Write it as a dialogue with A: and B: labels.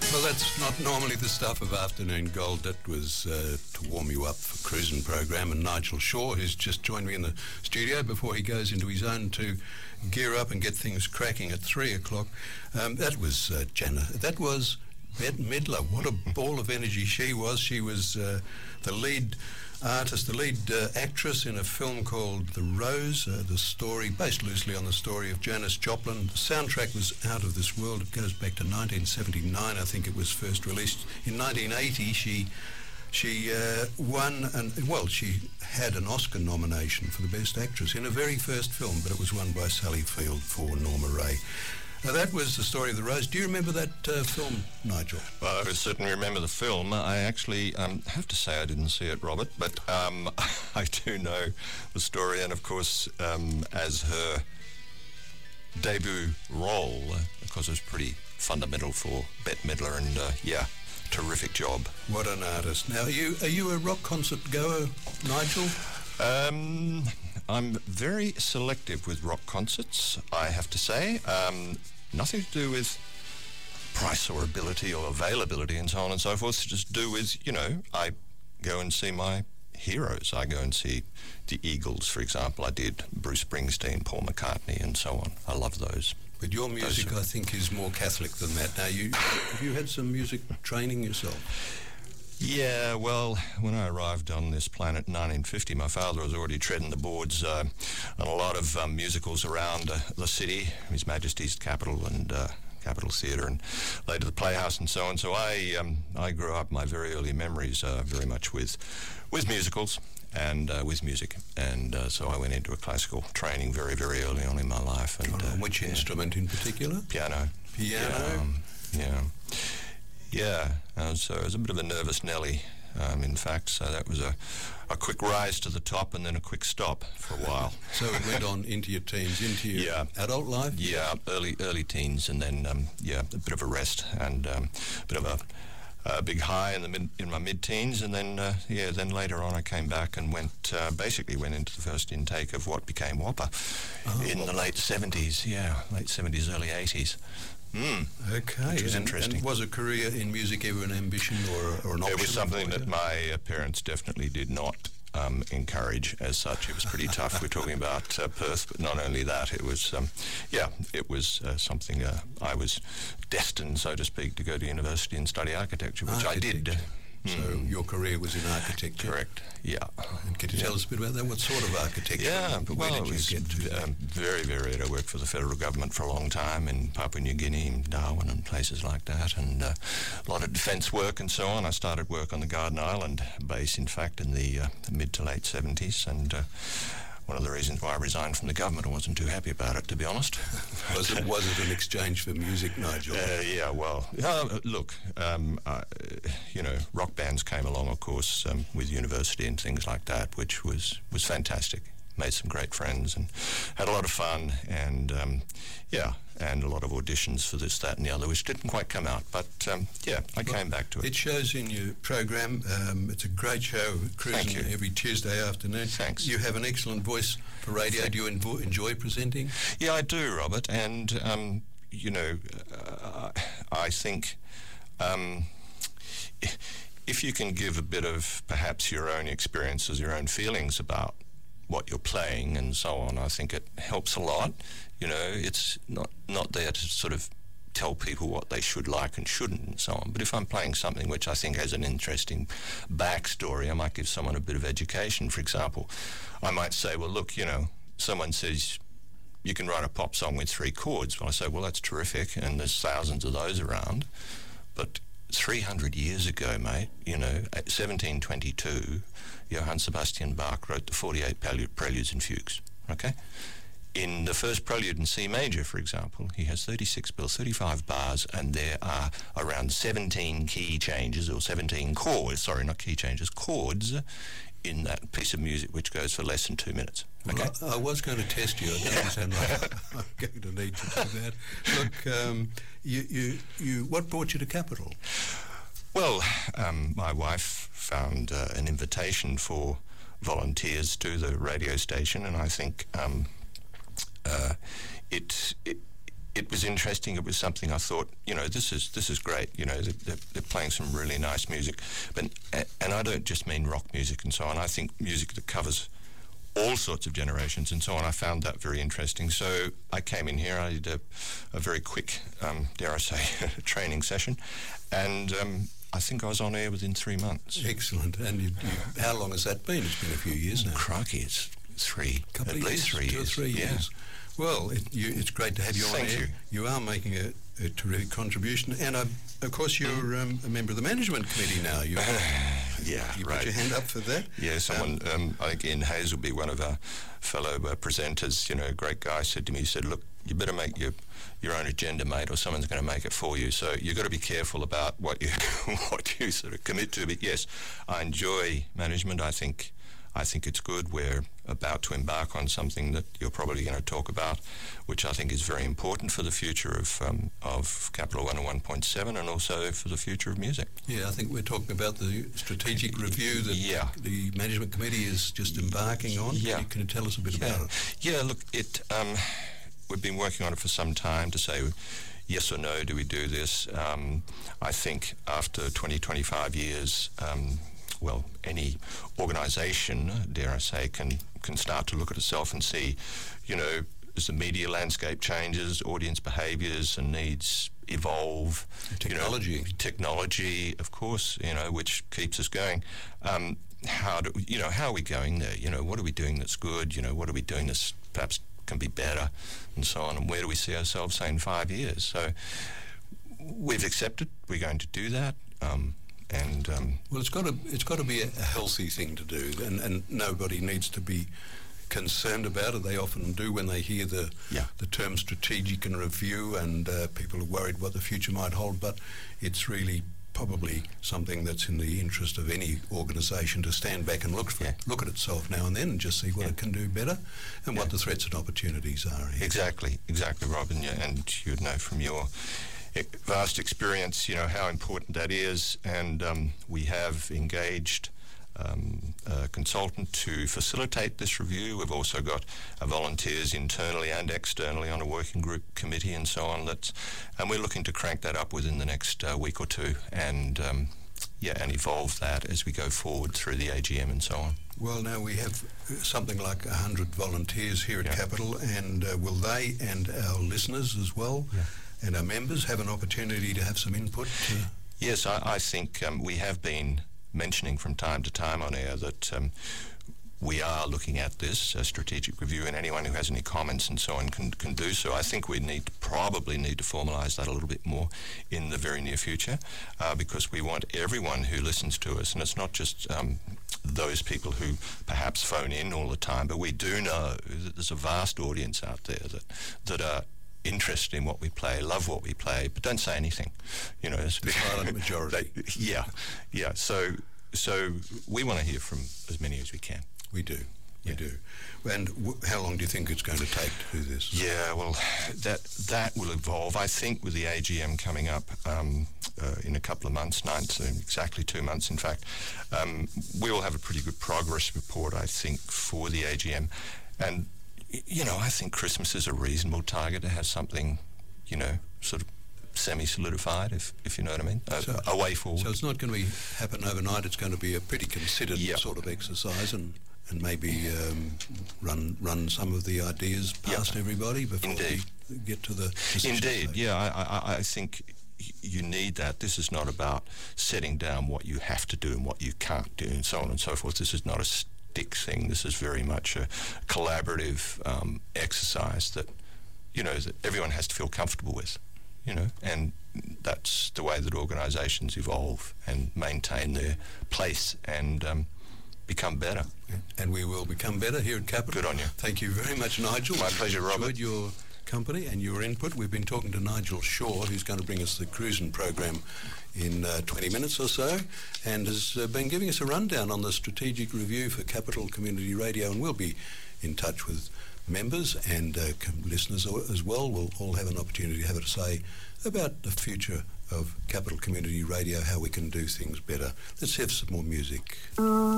A: Well, that's not normally the stuff of Afternoon Gold. That was to warm you up for Cruising program. And Nigel Shaw, who's just joined me in the studio before he goes into his own to gear up and get things cracking at 3 o'clock. That was Jenna. That was Bette Midler. What a ball of energy she was. She was the lead artist, the lead actress in a film called The Rose, the story, based loosely on the story of Janis Joplin. The soundtrack was out of this world. It goes back to 1979, I think it was first released. In 1980, she won, she had an Oscar nomination for the Best Actress in her very first film, but it was won by Sally Field for Norma Ray. Now, that was the story of The Rose. Do you remember that film, Nigel?
B: Well, I certainly remember the film. I actually have to say I didn't see it, Robert, but I do know the story, and of course, as her debut role, of course, it was pretty fundamental for Bette Midler, and terrific job.
A: What an artist. Now, are you a rock concert goer, Nigel?
B: I'm very selective with rock concerts, I have to say. Nothing to do with price or ability or availability and so on and so forth. It's just do with, I go and see my heroes. I go and see the Eagles, for example. I did Bruce Springsteen, Paul McCartney, and so on. I love those.
A: But your music, I think, is more Catholic than that. Now, have you had some music training yourself?
B: Yeah, well, when I arrived on this planet in 1950, my father was already treading the boards on a lot of musicals around the city, His Majesty's capital and Capitol Theatre, and later the Playhouse and so on. So I grew up, my very early memories very much with musicals and with music. And so I went into a classical training very, very early on in my life. And
A: which instrument in particular?
B: Piano.
A: Piano?
B: Yeah. Yeah, so it was a bit of a nervous Nelly, in fact, so that was a quick rise to the top and then a quick stop for a while.
A: So it went on into your teens, into your adult life?
B: Yeah, early teens, and then, a bit of a rest and a bit of a big high in my mid-teens, and then, then later on I came back and went into the first intake of what became WAAPA in the late 70s, late 70s, early 80s.
A: Okay.
B: Which was interesting.
A: And was a career in music ever an ambition or an option?
B: It was something that my parents definitely did not encourage as such. It was pretty tough. We're talking about Perth, but not only that, it was, something I was destined, so to speak, to go to university and study architecture, which I did.
A: So your career was in architecture?
B: Correct, yeah.
A: And can you tell us a bit about that? What sort of architecture?
B: Yeah, but
A: where did you get to?
B: Very varied. I worked for the federal government for a long time in Papua New Guinea, in Darwin and places like that, and a lot of defence work and so on. I started work on the Garden Island base, in fact, in the mid to late 70s, and one of the reasons why I resigned from the government. I wasn't too happy about it, to be honest.
A: Was it an exchange for music, Nigel?
B: Look, rock bands came along, of course, with university and things like that, which was fantastic. Made some great friends and had a lot of fun, and and a lot of auditions for this, that and the other, which didn't quite come out, but I came back to it.
A: It shows in your program. It's a great show, Cruising, every Tuesday afternoon.
B: Thanks.
A: You have an excellent voice for radio. Do you enjoy presenting?
B: Yeah, I do, Robert, and I think if you can give a bit of perhaps your own experiences, your own feelings about what you're playing and so on, I think it helps a lot. It's not there to sort of tell people what they should like and shouldn't and so on. But if I'm playing something which I think has an interesting backstory, I might give someone a bit of education. For example, I might say, well, look, someone says you can write a pop song with 3 chords. Well, I say, well, that's terrific, and there's thousands of those around. But 300 years ago, mate, 1722, Johann Sebastian Bach wrote the 48 preludes and fugues, okay? In the first prelude in C major, for example, he has 35 bars, and there are around 17 key changes, or 17 chords, chords in that piece of music, which goes for less than 2 minutes. Okay?
A: Well, I was going to test you. It doesn't sound like I'm going to need to do that. Look, what brought you to Capital?
B: Well, my wife found an invitation for volunteers to the radio station, and I think it was interesting. It was something I thought, this is great. They're playing some really nice music, and I don't just mean rock music and so on. I think music that covers all sorts of generations and so on. I found that very interesting. So I came in here. I did a very quick, dare I say, training session, and I think I was on air within 3 months.
A: Excellent. And how long has that been? It's been a few years now.
B: Crikey, it's at least 3 years.
A: 2 or 3 years. Well, it's great to have you on
B: Thank
A: air.
B: you.
A: You are making a terrific contribution, and of course you're a member of the management committee now. You put your hand up for that.
B: Yeah, someone, I think Ian Hazelby, one of our fellow presenters, a great guy, said to me, he said, look, you better make your own agenda, mate, or someone's going to make it for you. So you've got to be careful about what you sort of commit to. But yes, I enjoy management. I think it's good. We're about to embark on something that you're probably going to talk about, which I think is very important for the future of Capital 101.7 and also for the future of music.
A: Yeah, I think we're talking about the strategic review that the management committee is just embarking on.
B: Yeah.
A: Can you tell us a bit about it?
B: Yeah, look, we've been working on it for some time to say yes or no, do we do this? I think after 25 years, any organisation, dare I say, can start to look at itself and see, as the media landscape changes, audience behaviours and needs evolve. Technology, of course, which keeps us going. How are we going there? What are we doing that's good? What are we doing that's perhaps can be better, and so on? And where do we see ourselves, say, in 5 years? So we've accepted we're going to do that. Well, it's got to be a healthy thing to do, and nobody needs to be concerned about it. They often do when they hear the term strategic and review, and people are worried what the future might hold. But it's really probably something that's in the interest of any organisation to stand back and look at itself now and then and just see what it can do better and what the threats and opportunities are here. Exactly, Rob, and you'd know from your vast experience, how important that is, and we have engaged a consultant to facilitate this review. We've also got volunteers internally and externally on a working group committee and so on. And we're looking to crank that up within the next week or two, and evolve that as we go forward through the AGM and so on.
A: Well, now we have something like 100 volunteers here at Capital, and will they and our listeners as well and our members have an opportunity to have some input?
B: Yes, I think we have been mentioning from time to time on air that we are looking at this strategic review, and anyone who has any comments and so on can do so. I think we probably need to formalise that a little bit more in the very near future, because we want everyone who listens to us, and it's not just those people who perhaps phone in all the time, but we do know that there's a vast audience out there that are interested in what we play, love what we play, but don't say anything.
A: The silent majority.
B: So we want to hear from as many as we can.
A: We do. And how long do you think it's going to take to do this?
B: Yeah, well, that will evolve. I think with the AGM coming up in a couple of months, exactly 2 months, in fact, we will have a pretty good progress report, I think, for the AGM. And I think Christmas is a reasonable target to have something, sort of semi-solidified, if you know what I mean, a way forward.
A: So it's not going to happen overnight. It's going to be a pretty considered sort of exercise, and maybe run some of the ideas past everybody before we get to the decision stage.
B: I think you need that. This is not about setting down what you have to do and what you can't do and so on and so forth. This is not a stick thing. This is very much a collaborative exercise that that everyone has to feel comfortable with, and that's the way that organisations evolve and maintain their place and become better.
A: And we will become better here at Capital.
B: Good on you.
A: Thank you very much, Nigel.
B: My pleasure, Robert.
A: Enjoyed your company and your input. We've been talking to Nigel Shaw, who's going to bring us the cruising program in 20 minutes or so, and has been giving us a rundown on the strategic review for Capital Community Radio, and we'll be in touch with members and listeners as well. We'll all have an opportunity to have a say about the future of Capital Community Radio, how we can do things better. Let's have some more music.